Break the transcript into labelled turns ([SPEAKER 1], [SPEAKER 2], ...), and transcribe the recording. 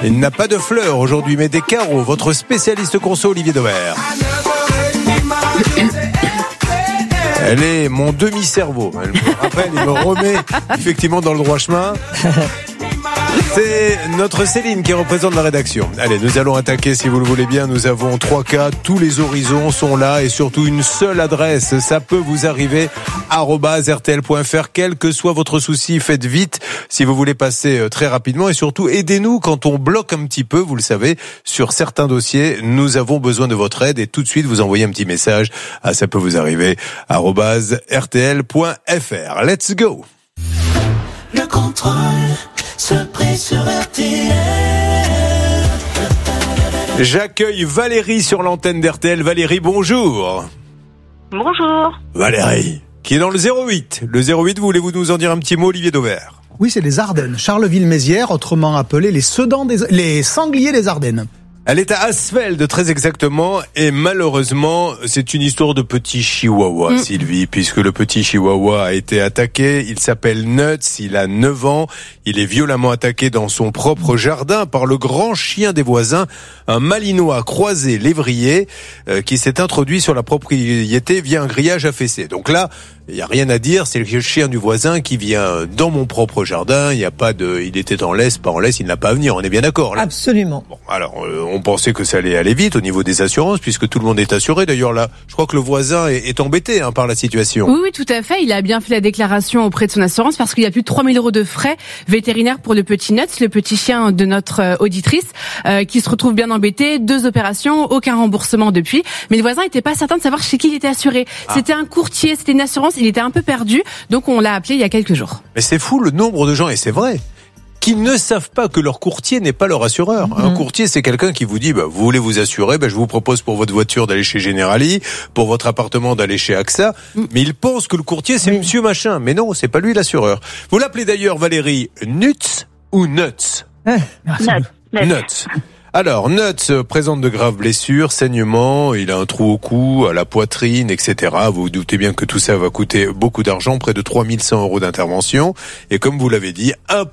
[SPEAKER 1] Il n'a pas de fleurs aujourd'hui, mais des carreaux. Votre spécialiste conso, Olivier Dauvert. Elle est mon demi-cerveau. Elle me rappelle et me remet effectivement dans le droit chemin. C'est notre Céline qui représente la rédaction. Allez, nous allons attaquer si vous le voulez bien. Nous avons 3 cas, tous les horizons sont là et surtout une seule adresse. Ça peut vous arriver, @rtl.fr. Quel que soit votre souci, faites vite si vous voulez passer très rapidement et surtout aidez-nous quand on bloque un petit peu. Vous le savez, sur certains dossiers, nous avons besoin de votre aide et tout de suite vous envoyez un petit message à ça peut vous arriver, @rtl.fr. Let's go.
[SPEAKER 2] Le contrôle se prie sur RTL.
[SPEAKER 1] J'accueille Valérie sur l'antenne d'RTL. Valérie, bonjour.
[SPEAKER 3] Bonjour.
[SPEAKER 1] Valérie, qui est dans le 08. Le 08, voulez-vous nous en dire un petit mot, Olivier Dauvert?
[SPEAKER 4] Oui, c'est les Ardennes. Charleville-Mézières, autrement appelé les sangliers des Ardennes.
[SPEAKER 1] Elle est à Asfeld, très exactement, et malheureusement, c'est une histoire de petit chihuahua, Sylvie, puisque le petit chihuahua a été attaqué. Il s'appelle Nuts, il a 9 ans, il est violemment attaqué dans son propre jardin par le grand chien des voisins, un malinois croisé lévrier, qui s'est introduit sur la propriété via un grillage affaissé. Donc là, il n'y a rien à dire, c'est le chien du voisin qui vient dans mon propre jardin, il était en laisse, pas en laisse, il n'a pas à venir, on est bien d'accord là.
[SPEAKER 5] Absolument.
[SPEAKER 1] Bon, alors, on pensait que ça allait aller vite au niveau des assurances, puisque tout le monde est assuré. D'ailleurs là, je crois que le voisin est embêté par la situation.
[SPEAKER 6] Oui, tout à fait, il a bien fait la déclaration auprès de son assurance, parce qu'il y a plus de 3 000 € de frais vétérinaires pour le petit Nuts, le petit chien de notre auditrice, qui se retrouve bien embêté, 2 opérations, aucun remboursement depuis, mais le voisin n'était pas certain de savoir chez qui il était assuré. C'était un courtier, c'était une assurance, il était un peu perdu, donc on l'a appelé il y a quelques jours.
[SPEAKER 1] Mais c'est fou le nombre de gens, et c'est vrai, qui ne savent pas que leur courtier n'est pas leur assureur. Un courtier, c'est quelqu'un qui vous dit, vous voulez vous assurer, je vous propose pour votre voiture d'aller chez Generali, pour votre appartement d'aller chez AXA, mais il pense que le courtier, c'est monsieur machin. Mais non, c'est pas lui l'assureur. Vous l'appelez d'ailleurs, Valérie, Nuts ou Nuts? Nuts. Alors, Nuts présente de graves blessures, saignements, il a un trou au cou, à la poitrine, etc. Vous vous doutez bien que tout ça va coûter beaucoup d'argent, près de 3 100 € d'intervention. Et comme vous l'avez dit,